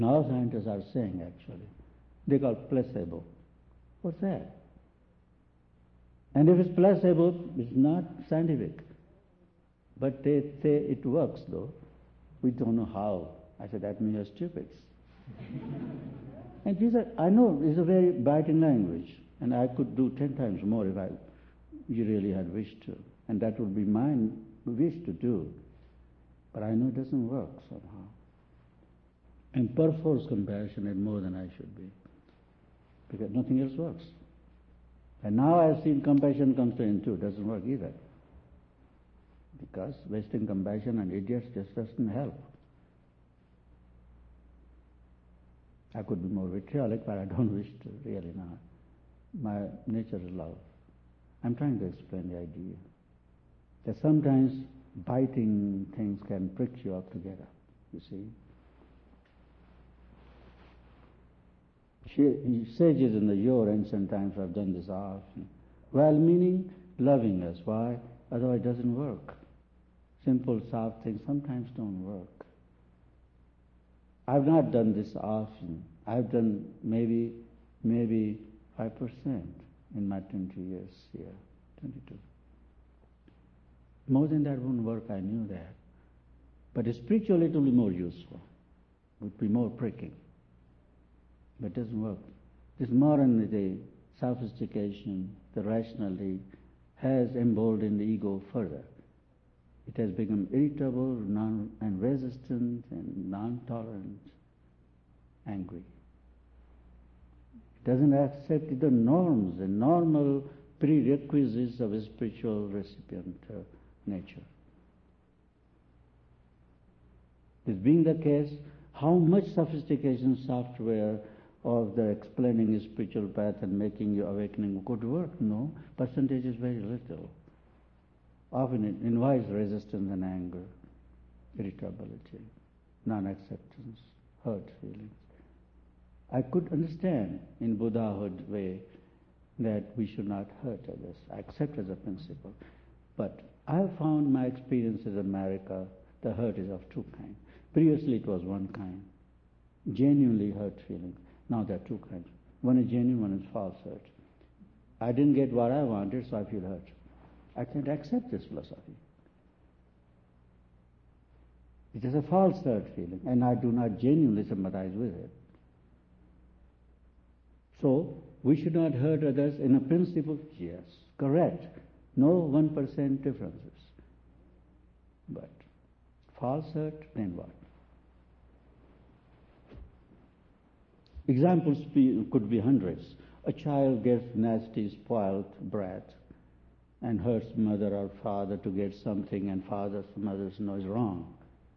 Now scientists are saying actually, they call placebo. What's that? And if it's placebo, it's not scientific. But they say it works though. We don't know how. I said, that means you're stupid. And these are, I know it's a very biting language, and I could do 10 times more if you really had wished to. And that would be my wish to do. But I know it doesn't work somehow. And perforce compassionate more than I should be. Because nothing else works. And now I've seen compassion constraint too, doesn't work either. Because wasting compassion on idiots just doesn't help. I could be more vitriolic, but I don't wish to, really not. My nature is love. I'm trying to explain the idea. That sometimes biting things can prick you up together, you see. Sages in the yore ancient times have done this often. Well-meaning, loving us. Why? Otherwise it doesn't work. Simple, soft things sometimes don't work. I've not done this often. I've done maybe 5% in my 20 years here, 22. More than that wouldn't work, I knew that. But spiritually it will be more useful. It would be more pricking. But it doesn't work. This modernity, sophistication, the rationality has emboldened the ego further. It has become irritable and resistant and non-tolerant, angry. It doesn't accept the norms, the normal prerequisites of a spiritual recipient nature. This being the case, how much sophistication software of the explaining a spiritual path and making your awakening could work? No, percentage is very little. Often it invites resistance and anger, irritability, non-acceptance, hurt feelings. I could understand in Buddhahood way that we should not hurt others. I accept as a principle. But I have found my experiences in America, the hurt is of two kinds. Previously it was one kind, genuinely hurt feelings. Now there are two kinds. One is genuine, one is false hurt. I didn't get what I wanted, so I feel hurt. I can't accept this philosophy. It is a false hurt feeling, and I do not genuinely sympathize with it. So, we should not hurt others in a principle, yes, correct. No 1% differences. But false hurt, then what? Examples could be hundreds. A child gets nasty, spoiled brat and hurts mother or father to get something, and father, mother knows wrong.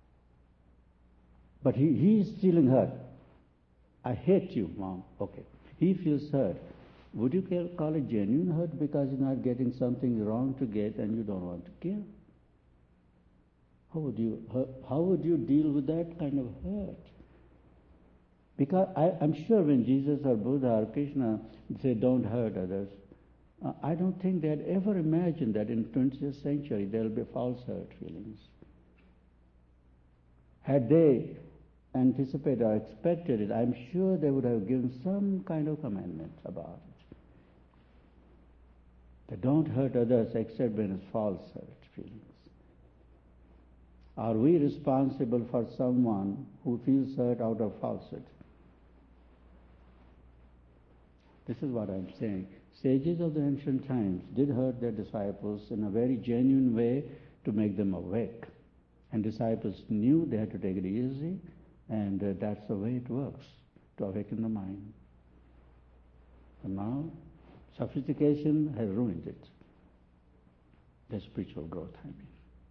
But he is feeling hurt. I hate you, Mom. Okay. He feels hurt. Would you call it genuine hurt because you're not getting something wrong to get and you don't want to give? How would you deal with that kind of hurt? Because I'm sure when Jesus or Buddha or Krishna say don't hurt others, I don't think they had ever imagined that in 20th century there will be false hurt feelings. Had they anticipated or expected it, I'm sure they would have given some kind of commandment about it. That don't hurt others except when it's false hurt feelings. Are we responsible for someone who feels hurt out of falsehood? This is what I'm saying. Sages of the ancient times did hurt their disciples in a very genuine way to make them awake. And disciples knew they had to take it easy, and that's the way it works, to awaken the mind. And now, sophistication has ruined it. The spiritual growth, I mean.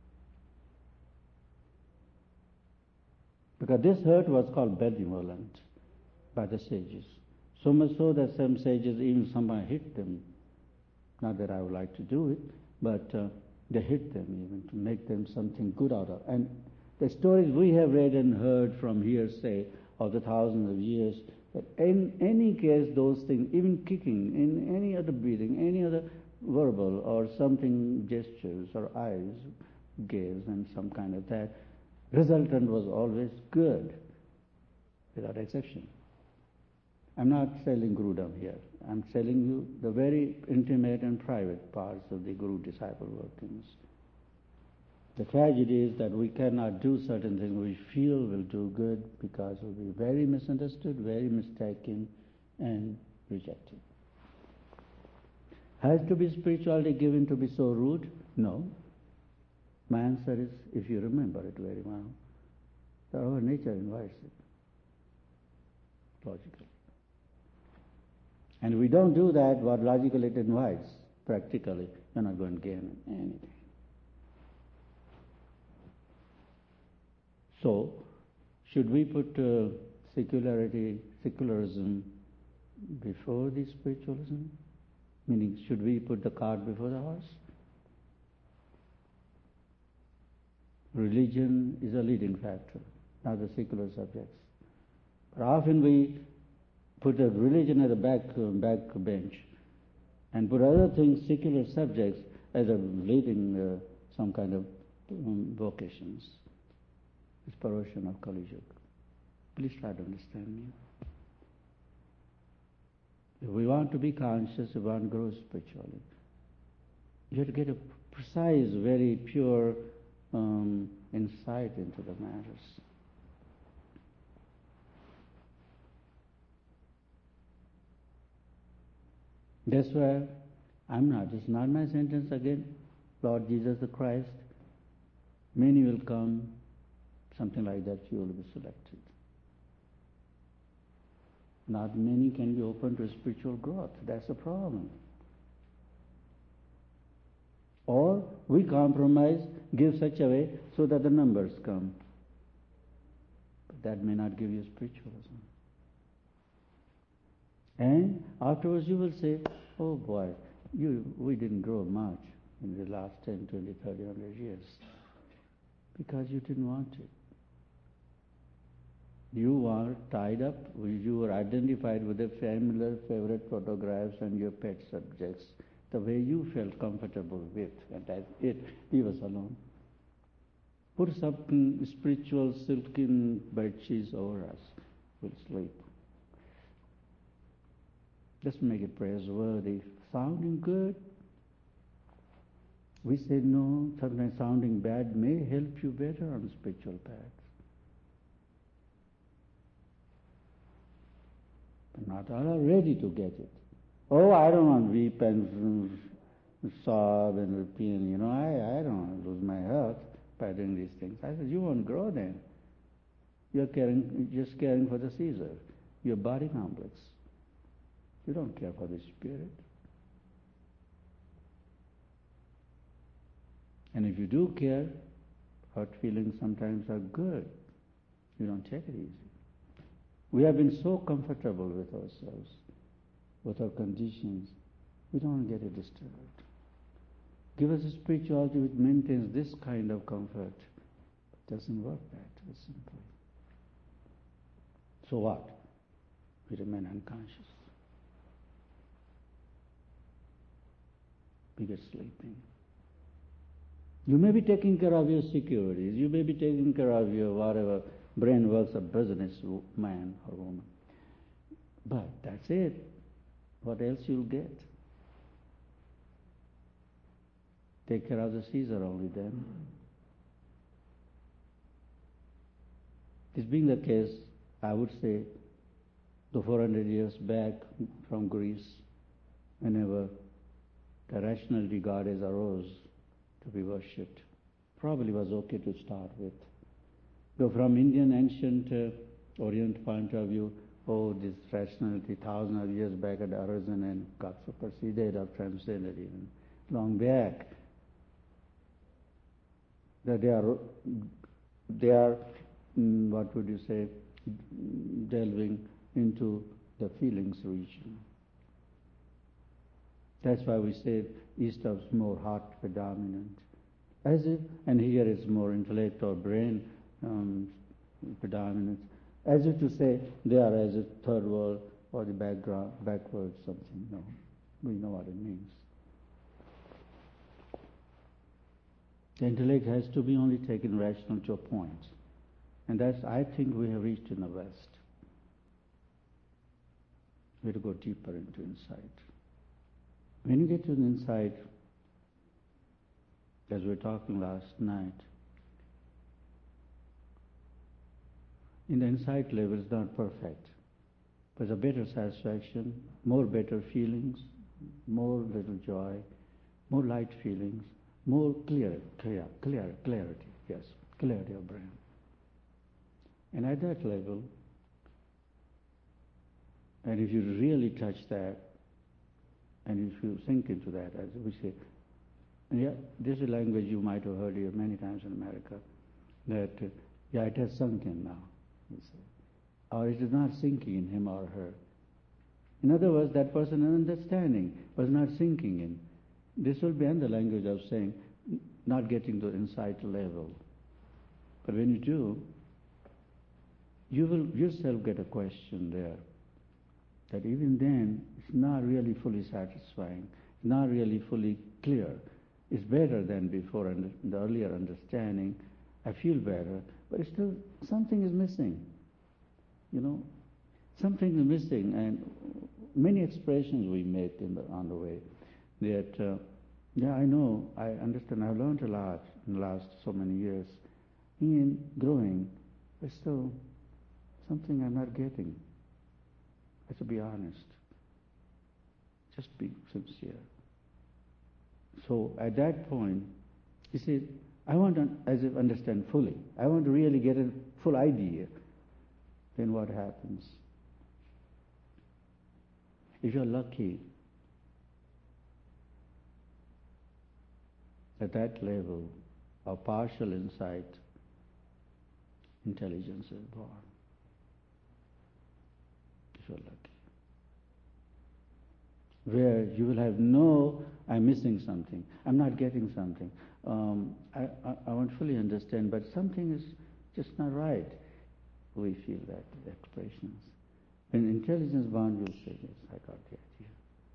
Because this hurt was called benevolent by the sages. So much so that some sages, even somebody hit them. Not that I would like to do it, but they hit them even to make them something good out of. And the stories we have read and heard from hearsay of the thousands of years, that in any case those things, even kicking, in any other breathing, any other verbal or something gestures or eyes, gaze and some kind of that, resultant was always good. without exception. I'm not selling Gurudom here. I'm telling you the very intimate and private parts of the Guru-disciple workings. The tragedy is that we cannot do certain things we feel will do good because we'll be very misunderstood, very mistaken, and rejected. Has to be spirituality given to be so rude? No. My answer is, if you remember it very well, that our nature invites it, logically. And if we don't do that, what logically it invites, practically, you're not going to gain anything. So, should we put secularism before the spiritualism? Meaning, should we put the cart before the horse? Religion is a leading factor, not the secular subjects. But often we put a religion at the back bench and put other things, secular subjects, as a leading some kind of vocations. It's Paroshan of Kali Yuga. Please try to understand me. If we want to be conscious, we want to grow spiritually, you have to get a precise, very pure insight into the matters. That's where it's not my sentence again, Lord Jesus the Christ, many will come, something like that, you will be selected. Not many can be open to spiritual growth. That's the problem. Or we compromise, give such a way so that the numbers come. But that may not give you spiritualism. And afterwards you will say, oh boy, we didn't grow much in the last 10, 20, 30, 100 years. Because you didn't want it. You were tied up, you were identified with the familiar favorite photographs and your pet subjects, the way you felt comfortable with, and that's it. Leave us alone. Put some spiritual silken bed sheets over us. We'll sleep. Just make it praiseworthy. Sounding good. We say no, sometimes sounding bad may help you better on the spiritual path. But not all are ready to get it. Oh, I don't want to weep and sob and repeat, I don't want to lose my health by doing these things. I said, you won't grow then. You're just caring for the Caesar, your body complex. You don't care for the spirit. And if you do care, hurt feelings sometimes are good. You don't take it easy. We have been so comfortable with ourselves, with our conditions, we don't get it disturbed. Give us a spirituality which maintains this kind of comfort. It doesn't work that way simply. So what? We remain unconscious. We get sleeping. You may be taking care of your securities. You may be taking care of your whatever brain works of business man or woman. But that's it. What else you'll get? Take care of the Caesar only then. This being the case, I would say, the 400 years back from Greece, whenever the rationality goddess arose to be worshipped, probably was okay to start with. Though from Indian ancient Orient point of view, this rationality thousands of years back had arisen and got superseded or transcended even long back. That they are what would you say, delving into the feelings region. That's why we say East is more heart predominant. As if, and here it's more intellect or brain predominance. As if to say they are as a third world or the backward something. No, we know what it means. The intellect has to be only taken rational to a point. And that's, I think, we have reached in the West. We have to go deeper into insight. When you get to the insight, as we were talking last night, in the insight level is not perfect. There's a better satisfaction, more better feelings, more little joy, more light feelings, more clarity, yes, clarity of brain. And at that level, and if you really touch that, and if you sink into that, as we say, and yeah, this is a language you might have heard here many times in America, that, it has sunk in now, you say. Or it is not sinking in him or her. In other words, that person understanding was not sinking in. This will be another language of saying, not getting to insight level. But when you do, you will yourself get a question there, that even then, it's not really fully satisfying, not really fully clear. It's better than before, and the earlier understanding. I feel better, but it's still, something is missing. Something is missing, and many expressions we make on the way that, I know, I understand, I've learned a lot in the last so many years in growing, but still something I'm not getting. I have to be honest. Just be sincere. So at that point, you see, I want to understand fully. I want to really get a full idea. Then what happens? If you're lucky, at that level of partial insight, intelligence is born. If you're lucky. Where you will have I'm missing something, I'm not getting something. I won't fully understand, but something is just not right. We feel that expressions. When intelligence born, you'll say, yes, I got the idea.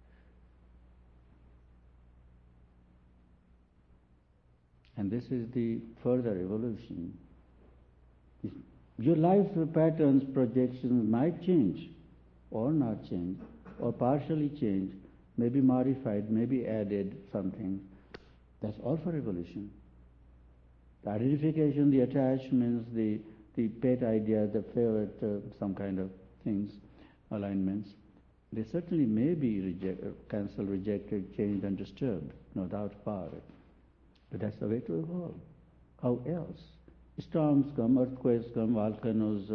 And this is the further evolution. Your life patterns, projections might change, or not change, or partially change, maybe modified, maybe added something. That's all for evolution. The identification, the attachments, the pet idea, the favorite, some kind of things, alignments, they certainly may be cancelled, rejected, changed, and disturbed, no doubt about it. But that's the way to evolve. How else? Storms come, earthquakes come, volcanoes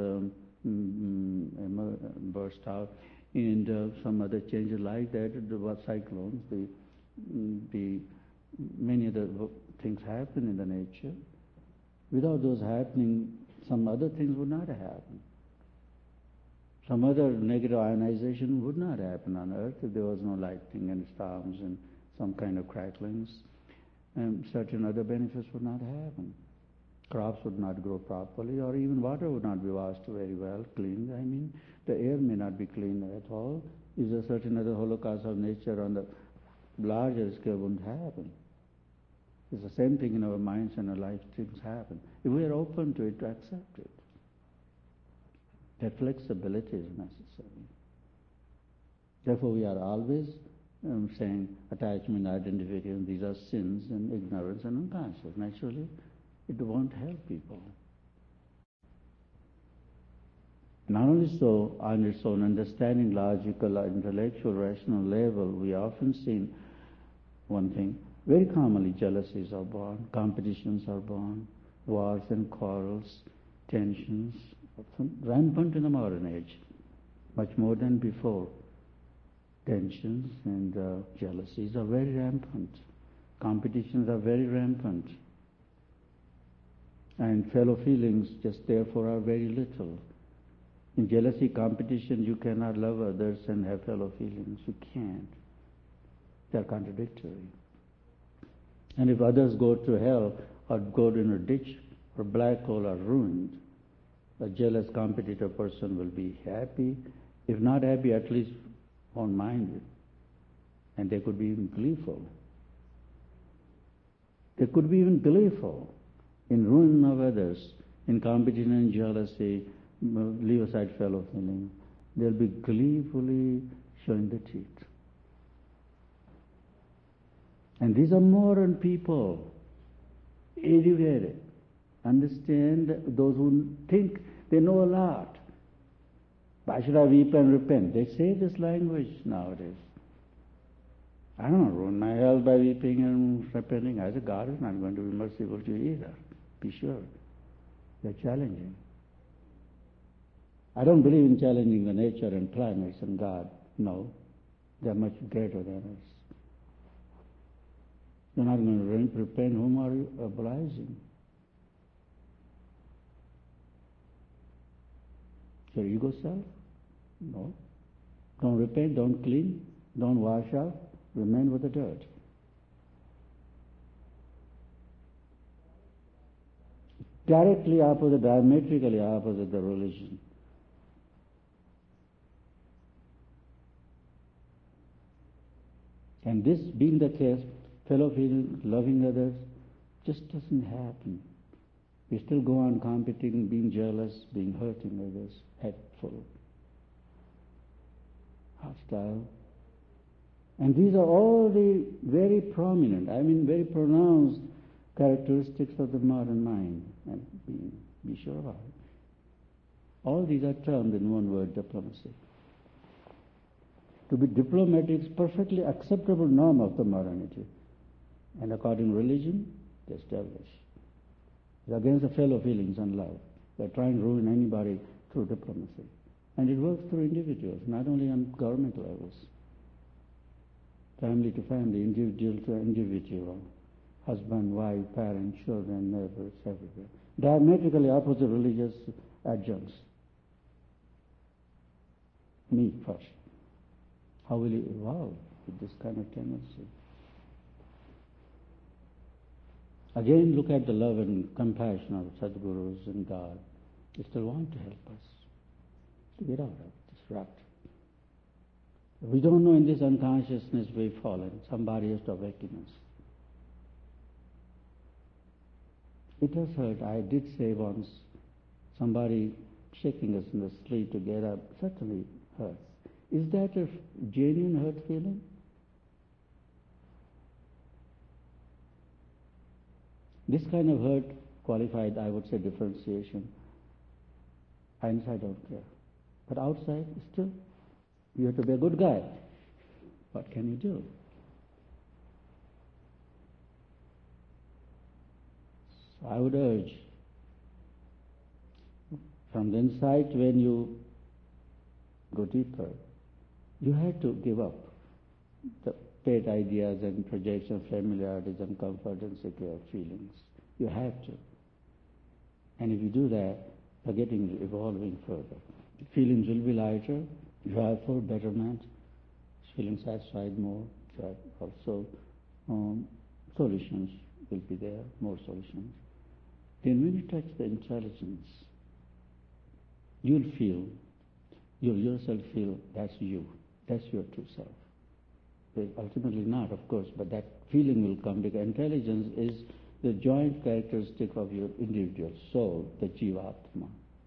burst out, and some other changes like that, the cyclones, the many other things happen in the nature. Without those happening, some other things would not happen. Some other negative ionization would not happen on Earth if there was no lightning and storms and some kind of cracklings. And certain other benefits would not happen. Crops would not grow properly, or even water would not be washed very well, cleaned. I mean, the air may not be clean at all. If there certain other holocaust of nature on the larger scale wouldn't happen. It's the same thing in our minds and our life, things happen. If we are open to it, to accept it, that flexibility is necessary. Therefore, we are always saying attachment, identification, these are sins and ignorance and unconscious. Naturally, it won't help people. Not only so, on its own understanding, logical, intellectual, rational level, we often see one thing. Very commonly, jealousies are born, competitions are born, wars and quarrels, tensions, rampant in the modern age, much more than before. Tensions and jealousies are very rampant. Competitions are very rampant. And fellow feelings just therefore are very little. In jealousy, competition, you cannot love others and have fellow feelings. You can't. They are contradictory. And if others go to hell or go in a ditch or black hole or ruined, a jealous competitor person will be happy. If not happy, at least won't mind it. And they could be even gleeful. They could be even gleeful in ruin of others, in competition and jealousy, leave aside fellow feeling. they'll be gleefully showing the teeth. And these are modern people, educated, understand, those who think they know a lot. Why should I weep and repent? They say this language nowadays. I don't want to ruin my health by weeping and repenting. I said, God is not going to be merciful to you either. Be sure. They're challenging. I don't believe in challenging the nature and planets and God. No. They're much greater than us. You're not going to repent. Whom are you obliging? Your ego self? No. Don't repent, don't clean, don't wash out, remain with the dirt. Directly opposite, diametrically opposite the religion. And this being the case, fellow feeling, loving others, just doesn't happen. We still go on competing, being jealous, being hurting others, hateful, hostile. And these are all the very prominent, very pronounced characteristics of the modern mind. And be sure about it. All these are termed in one word, diplomacy. To be diplomatic is perfectly acceptable norm of the modernity. And according to religion, they establish. It's against the fellow feelings and love. They're trying to ruin anybody through diplomacy. And it works through individuals, not only on government levels. Family to family, individual to individual, husband, wife, parents, children, neighbors, everywhere. Diametrically opposite religious adjuncts. Me first. How will you evolve with this kind of tendency? Again, look at the love and compassion of Sadgurus and God. They still want to help us to get out of this rut. We don't know in this unconsciousness we've fallen. Somebody has to awaken us. It has hurt. I did say once, somebody shaking us in the sleep to get up certainly hurts. Is that a genuine hurt feeling? This kind of hurt qualified, I would say, differentiation. Inside, I don't care. But outside, still, you have to be a good guy. What can you do? So I would urge, from the inside, when you go deeper, you have to give up the pet ideas and projection of familiarities and comfort and secure feelings. You have to. And if you do that, you're getting evolving further. Feelings will be lighter, joyful, betterment, feeling satisfied more, also solutions will be there, more solutions. Then when you touch the intelligence, you'll yourself feel that's you, that's your true self. Ultimately not, of course, but that feeling will come because intelligence is the joint characteristic of your individual soul, the Jivatma.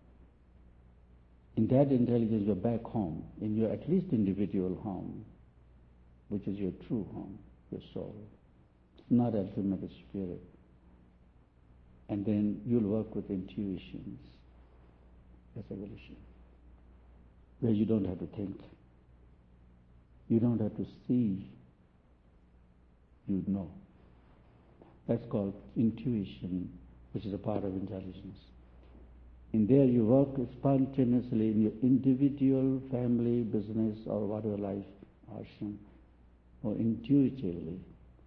In that intelligence, you're back home, in your at least individual home, which is your true home, your soul, not ultimate spirit. And then you'll work with intuitions. That's evolution, where you don't have to think. You don't have to see, you know. That's called intuition, which is a part of intelligence. In there you work spontaneously in your individual, family, business, or whatever life, ashram, or intuitively,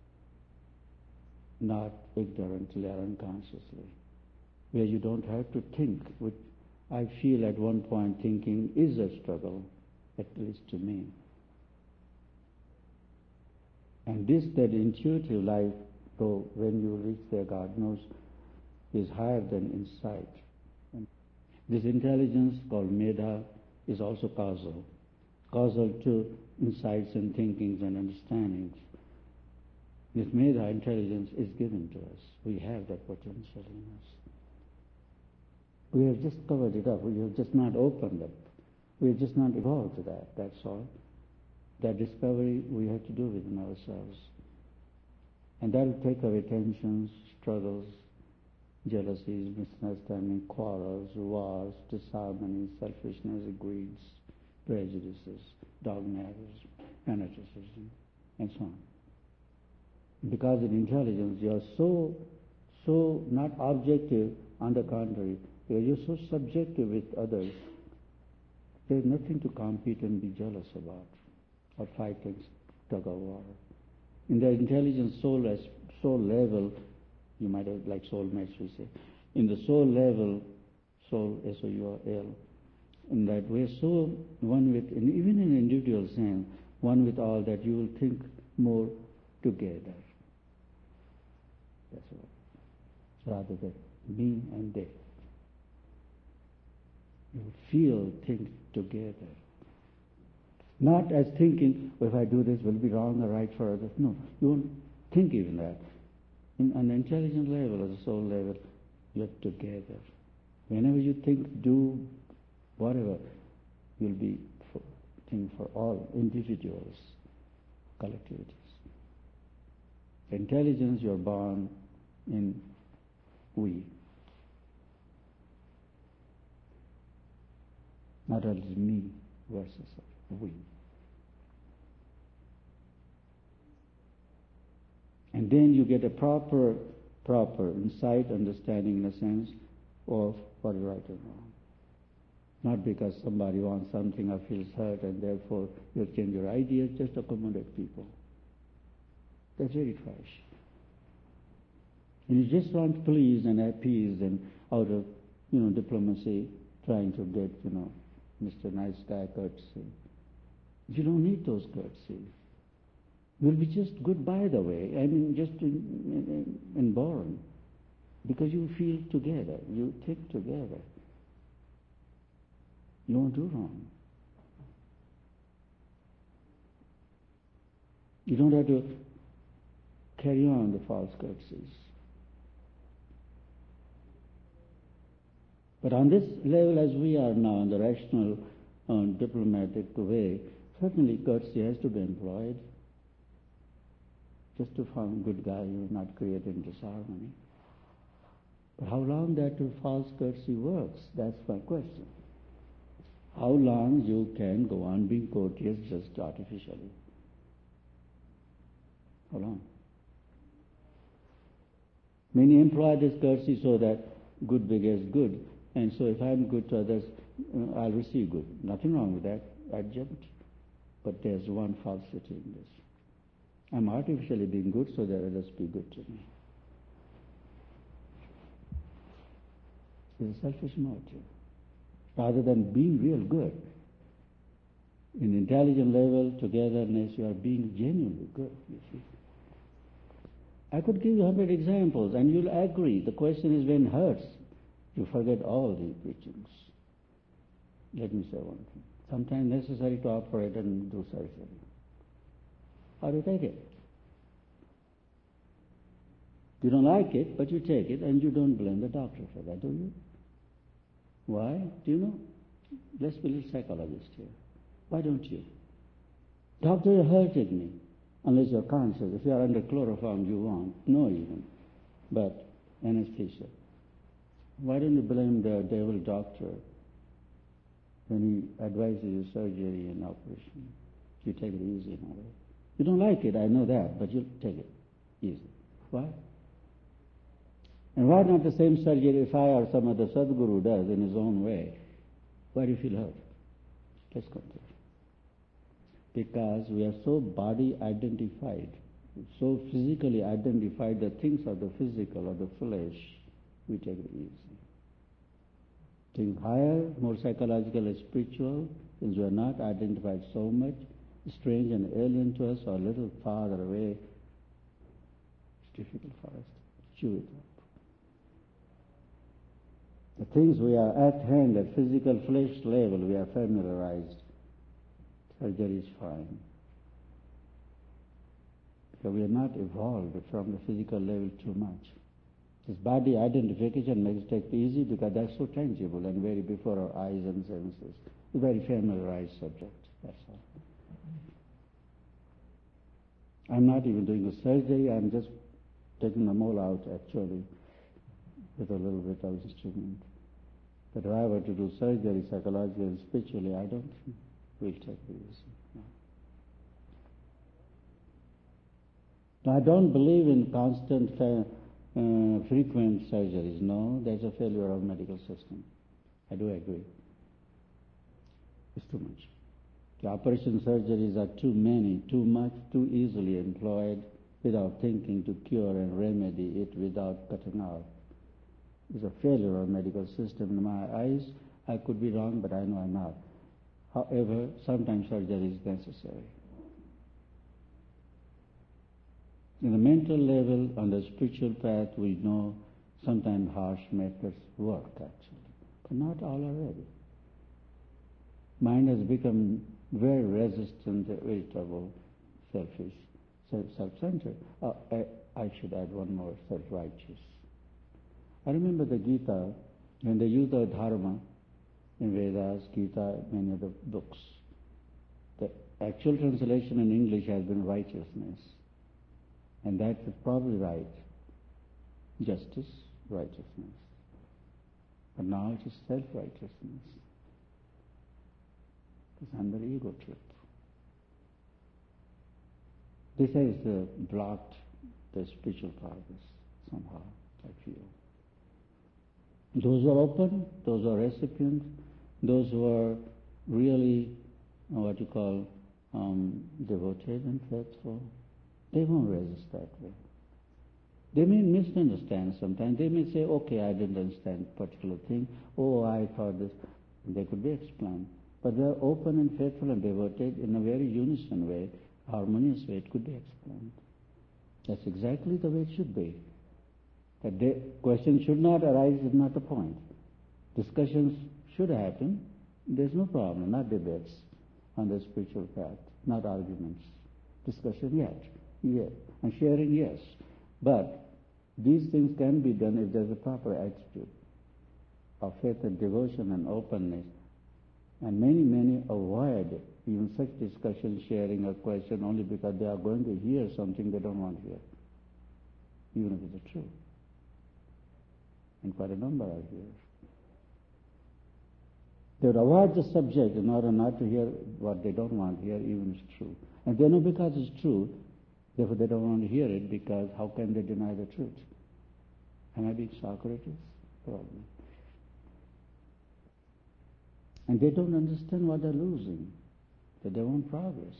not ignorantly or unconsciously, where you don't have to think, which I feel at one point thinking is a struggle, at least to me. And that intuitive life, though when you reach there, God knows, is higher than insight. And this intelligence called Medha is also causal to insights and thinkings and understandings. This Medha intelligence is given to us. We have that potential in us. We have just covered it up. We have just not opened up We're just not evolved to that, that's all. That discovery we have to do within ourselves. And that will take away tensions, struggles, jealousies, misunderstanding, quarrels, wars, disharmony, selfishness, greeds, prejudices, dogmatism, fanaticism, and so on. Because in intelligence you are so not objective, on the contrary, you're so subjective with others, there's nothing to compete and be jealous about, or fight against tug of war. In the intelligence soul level, you might have, like soulmates we say, in the soul level, soul, S-O-U-L, in that we're so one with, even in individual sense, one with all that you will think more together. That's all. Rather than me and they. You feel things together. Not as thinking, if I do this, will it be wrong or right for others. No, you won't think even that. In an intelligent level, as a soul level, you're together. Whenever you think, do, whatever, you'll be thinking for all individuals, collectivities. Intelligence, you're born in we. Not only me versus we. And then you get a proper insight, understanding in a sense of what is right and wrong. Not because somebody wants something or feels hurt and therefore you change your ideas, just accommodate people. That's very trash. And you just want to please and appease and out of, diplomacy, trying to get, Mr. Nice Guy courtesy. You don't need those courtesies. You'll be just good by the way, just in boring. Because you feel together, you think together. You won't do wrong. You don't have to carry on the false courtesies. But on this level as we are now, in the rational, diplomatic way, certainly courtesy has to be employed. Just to find a good guy, you're not creating disharmony. But how long that false courtesy works, that's my question. How long you can go on being courteous just artificially? How long? Many employ this courtesy so that good begets good. And so if I'm good to others, I'll receive good. Nothing wrong with that adjunct. But there's one falsity in this. I'm artificially being good so that others be good to me. It's a selfish motive. Rather than being real good. In intelligent level, togetherness, you are being genuinely good, you see. I could give you 100 examples and you'll agree. The question is when it hurts, you forget all the preachings. Let me say one thing. Sometimes necessary to operate and do surgery. How do you take it? You don't like it, but you take it and you don't blame the doctor for that, do you? Why? Do you know? Let's be a little psychologist here. Why don't you? Doctor hurted me. Unless you're conscious. If you are under chloroform, you won't know even. But anesthesia. Why don't you blame the devil doctor when he advises you surgery and operation? You take it easy in a way. You don't like it, I know that, but you take it easy. Why? And why not the same surgery if I or some other Sadguru does in his own way? Why do you feel hurt? Let's continue. Because we are so body identified, so physically identified, the things of the physical or the flesh, we take it easy. Things higher, more psychological and spiritual, things we are not identified so much, strange and alien to us or a little farther away, it's difficult for us to chew it up. The things we are at hand, at physical flesh level, we are familiarized. Surgery is fine. Because we are not evolved from the physical level too much. This body identification makes it easy because that's so tangible and very before our eyes and senses. a very familiarized subject, that's all. I'm not even doing a surgery, I'm just taking the mole out actually with a little bit of instrument. But if I were to do surgery psychologically and spiritually, I don't think we'll take it easy. No. I don't believe in constant, frequent surgeries. No, there's a failure of medical system. I do agree. It's too much. The operation surgeries are too many, too much, too easily employed without thinking to cure and remedy it without cutting out. It's a failure of medical system. In my eyes, I could be wrong, but I know I'm not. However, sometimes surgery is necessary. In the mental level, on the spiritual path, we know sometimes harsh methods work actually, but not all already. Mind has become very resistant, irritable, selfish, self-centered. I should add one more, self-righteous. I remember the Gita, when they use the dharma in Vedas, Gita, many of the books. The actual translation in English has been righteousness. And that is probably right. Justice, righteousness. But now it is self-righteousness. It's under ego trip. This has blocked the spiritual progress somehow, I feel. Those who are open, those who are recipients, those who are really what you call devoted and faithful, they won't resist that way. They may misunderstand sometimes. They may say, okay, I didn't understand a particular thing. Oh, I thought this. They could be explained. But they are open and faithful and devoted in a very unison way, harmonious way. It could be explained. That's exactly the way it should be. That questions should not arise is not the point. Discussions should happen. There's no problem, not debates on the spiritual path, not arguments. Discussion, yes. And sharing, yes. But these things can be done if there's a proper attitude of faith and devotion and openness. And many avoid even such discussion, sharing a question only because they are going to hear something they don't want to hear, even if it's true. And quite a number are here. They would avoid the subject in order not to hear what they don't want to hear, even if it's true. And they know because it's true, therefore they don't want to hear it, because how can they deny the truth? Am I being Socrates? Probably. And they don't understand what they're losing, that they want progress.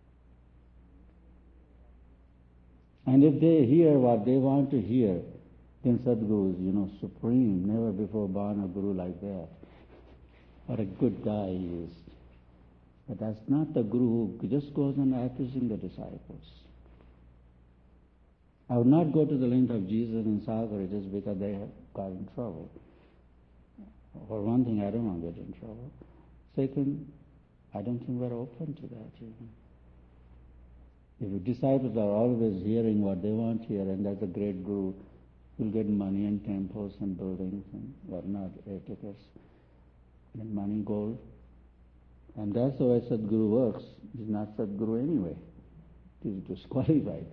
And if they hear what they want to hear, then Sadhguru is, supreme, never before born a guru like that. What a good guy he is. But that's not the guru who just goes on accusing the disciples. I would not go to the length of Jesus and Socrates because they got in trouble. For one thing, I don't want to get in trouble. Second, I don't think we're open to that even. If the disciples are always hearing what they want to hear, and that's a great guru, will get money and temples and buildings and whatnot, air tickets, and money, gold. And that's the way Sadhguru works. He's not Sadhguru anyway. He's disqualified.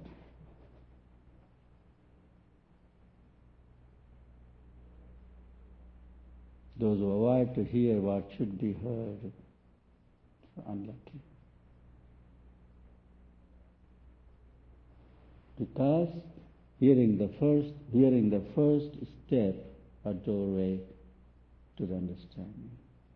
Those who avoid to hear what should be heard are unlucky. Because hearing the first step, a doorway to the understanding.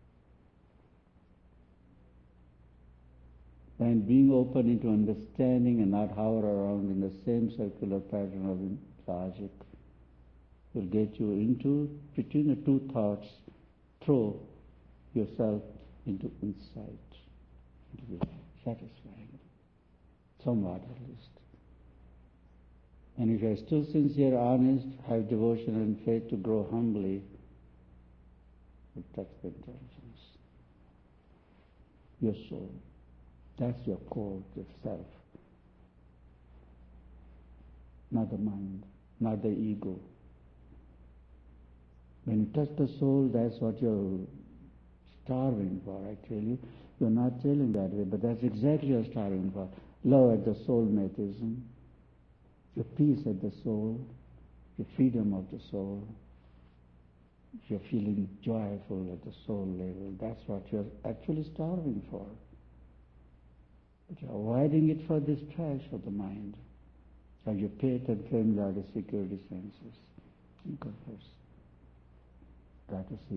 And being open into understanding and not hover around in the same circular pattern of logic will get you into, between the two thoughts, throw yourself into insight, into the satisfying, somewhat at least. And if you are still sincere, honest, have devotion and faith to grow humbly, will touch the intelligence, your soul. That's your core, yourself. Not the mind, not the ego. When you touch the soul, that's what your starving for, I tell you. You're not telling that way, but that's exactly what you're starving for. Love at the soulmatism, the peace at the soul, the freedom of the soul. You're feeling joyful at the soul level. That's what you're actually starving for. But you're avoiding it for this trash of the mind. Or your pet and family are the security senses. Think of this. Try to see.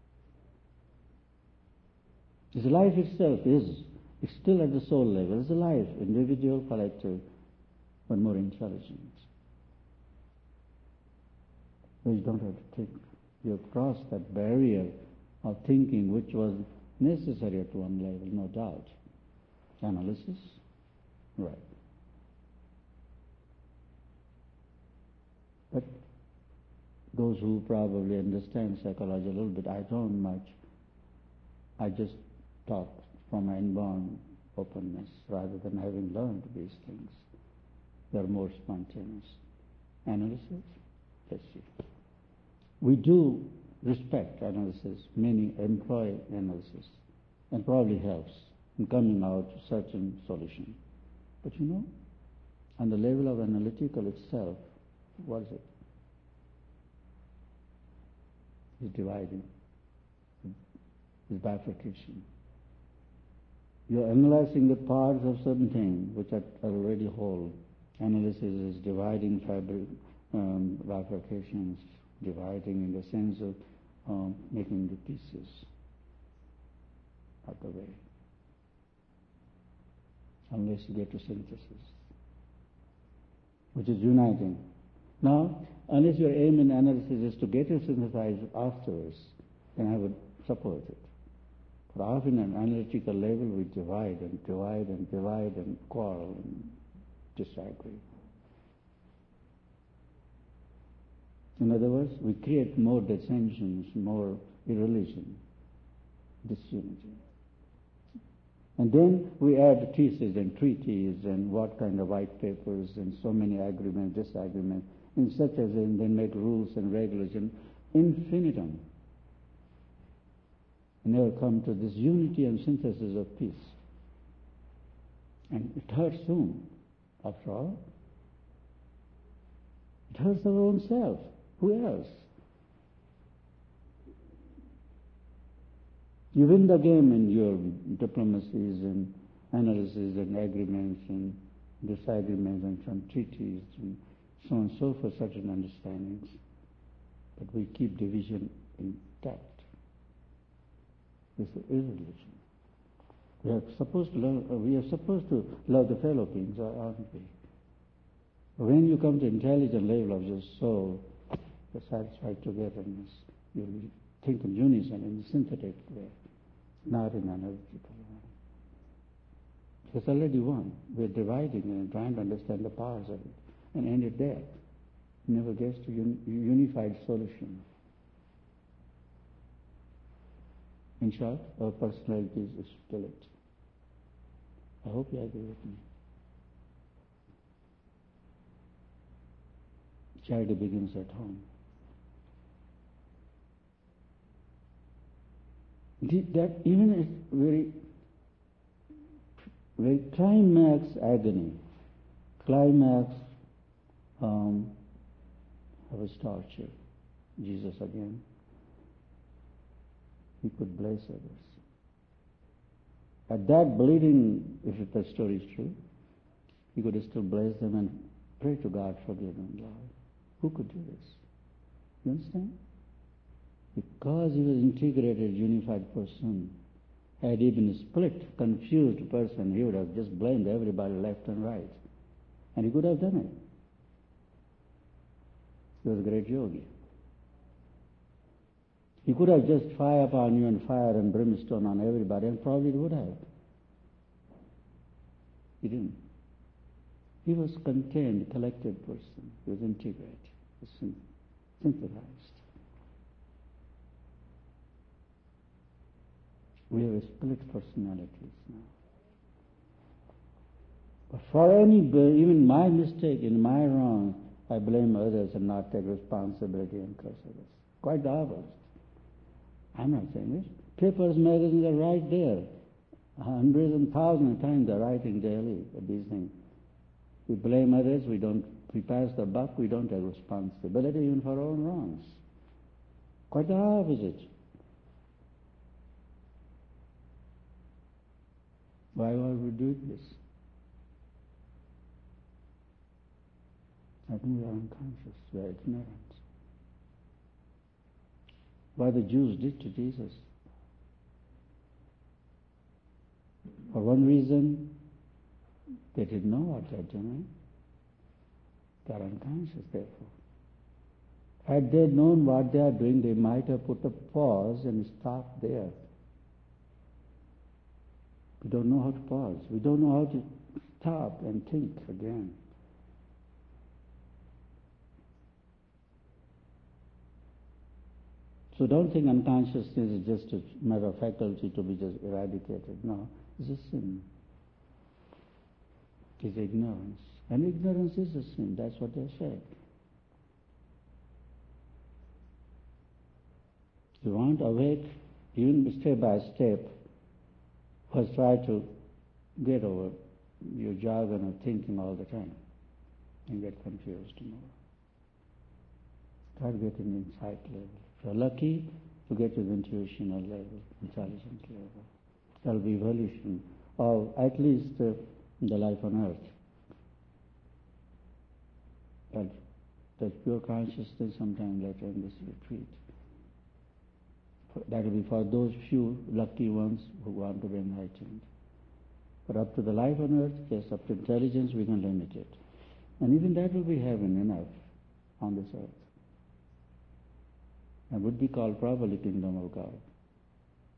This life itself is still at the soul level. It's a life, individual, collective, but more intelligent. You don't have to think. You have crossed that barrier of thinking which was necessary at one level, no doubt. Analysis? Right. But those who probably understand psychology a little bit, I don't much. I just talk from my inborn openness rather than having learned these things. They're more spontaneous. Analysis? Let's see. We do respect analysis. Many employ analysis and probably helps in coming out to certain solution. But on the level of analytical itself, what is it? It's dividing. It's bifurcation. You're analyzing the parts of certain thing which are already whole. Analysis is dividing bifurcations, dividing in the sense of making the pieces out of the way. Unless you get to synthesis, which is uniting. Now, unless your aim in analysis is to get it synthesized afterwards, then I would support it. But often at an analytical level, we divide and quarrel and disagree. In other words, we create more dissensions, more irreligion, disunity. And then we add theses and treaties and what kind of white papers and so many agreements, disagreements, in such as and then make rules and regulations, infinitum. And never come to this unity and synthesis of peace. And it hurts soon, after all. It hurts our own self. Who else? You win the game in your diplomacies and analysis and agreements and disagreements and some treaties and so on and so forth, certain understandings. But we keep division intact. This is irreligion. We are supposed to love the fellow beings, aren't we? When you come to intelligent level of your soul, the satisfied togetherness, you think in unison, in a synthetic way, not in an analytical way. It's already one. We're dividing and trying to understand the powers of it, and end it there. Never gets to unified solution. In short, our personality is split. I hope you agree with me. Charity begins at home. That even is very climax agony, climax of his torture. Jesus again. He could bless others. At that bleeding, if the story is true, he could still bless them and pray to God, forgive them, Lord. Who could do this? You understand? Because he was integrated, unified person. Had he been a split, confused person, he would have just blamed everybody left and right. And he could have done it. He was a great yogi. He could have just fire upon you and fire and brimstone on everybody, and probably would have. He didn't. He was contained, collected person. He was integrated, he was synthesized. We have split personalities now. But for any, even my mistake, in my wrong, I blame others and not take responsibility and curse others. Quite the opposite. I'm not saying this. Papers, magazines are right there. Hundreds and thousands of times they're writing daily these things. We blame others, we pass the buck, we don't take responsibility even for our own wrongs. Quite the opposite. Why are we doing this? I think we are unconscious, we are ignorant. What the Jews did to Jesus. For one reason, they didn't know what they're doing. They're unconscious, therefore. Had they known what they are doing, they might have put a pause and stopped there. We don't know how to pause. We don't know how to stop and think again. So don't think unconsciousness is just a matter of faculty to be just eradicated. No, it's a sin. It's ignorance. And ignorance is a sin. That's what they said. If you want to awake, even step by step, first try to get over your jargon of thinking all the time and get confused more. Try to get an insight level. If you're lucky, to get to the intuitional level, intelligent level. There'll be evolution, or at least the life on earth. But that pure consciousness sometime later in this retreat. That will be for those few lucky ones who want to be enlightened. But up to the life on earth, yes, up to intelligence, we can limit it. And even that will be heaven enough on this earth. And would be called probably kingdom of God.